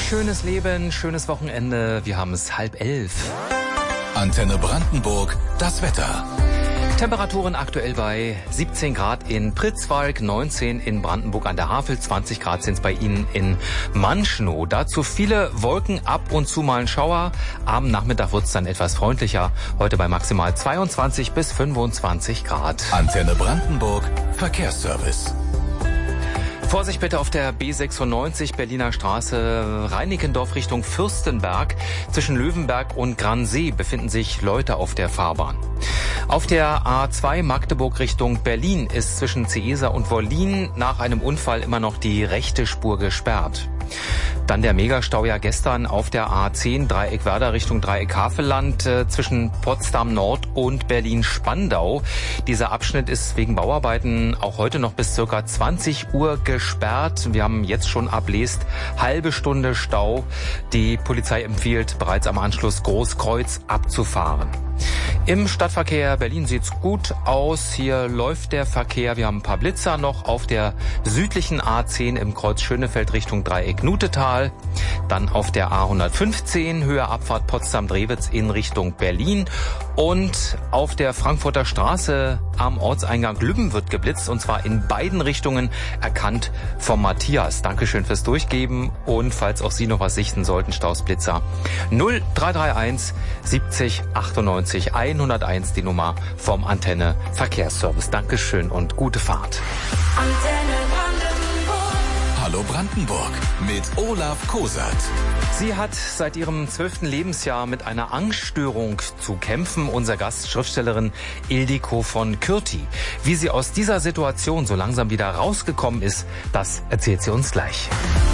Schönes Leben, schönes Wochenende. Wir haben es 10:30. Antenne Brandenburg, das Wetter. Temperaturen aktuell bei 17 Grad in Pritzwalk, 19 in Brandenburg an der Havel, 20 Grad sind es bei Ihnen in Manschnow. Dazu viele Wolken, ab und zu mal ein Schauer. Am Nachmittag wird es dann etwas freundlicher. Heute bei maximal 22 bis 25 Grad. Antenne Brandenburg, Verkehrsservice. Vorsicht bitte auf der B96 Berliner Straße Reinickendorf Richtung Fürstenberg. Zwischen Löwenberg und Gransee befinden sich Leute auf der Fahrbahn. Auf der A2 Magdeburg Richtung Berlin ist zwischen Ceesa und Wollin nach einem Unfall immer noch die rechte Spur gesperrt. Dann der Megastau ja gestern auf der A10 Dreieck Werder Richtung Dreieck Havelland zwischen Potsdam Nord und Berlin-Spandau. Dieser Abschnitt ist wegen Bauarbeiten auch heute noch bis circa 20 Uhr gesperrt. Wir haben jetzt schon ablest halbe Stunde Stau. Die Polizei empfiehlt bereits am Anschluss Großkreuz abzufahren. Im Stadtverkehr Berlin sieht's gut aus. Hier läuft der Verkehr. Wir haben ein paar Blitzer noch auf der südlichen A10 im Kreuz Schönefeld Richtung Dreieck Nutetal. Dann auf der A115 Höhe Abfahrt Potsdam-Drewitz in Richtung Berlin. Und auf der Frankfurter Straße am Ortseingang Lübben wird geblitzt. Und zwar in beiden Richtungen, erkannt vom Matthias. Dankeschön fürs Durchgeben. Und falls auch Sie noch was sichten sollten, Stausblitzer 0331 70 98 101 die Nummer vom Antenne Verkehrsservice. Dankeschön und gute Fahrt. Antenne Brandenburg. Hallo Brandenburg mit Olaf Kosert. Sie hat seit ihrem 12. Lebensjahr mit einer Angststörung zu kämpfen. Unser Gast, Schriftstellerin Ildiko von Kürti. Wie sie aus dieser Situation so langsam wieder rausgekommen ist, das erzählt sie uns gleich.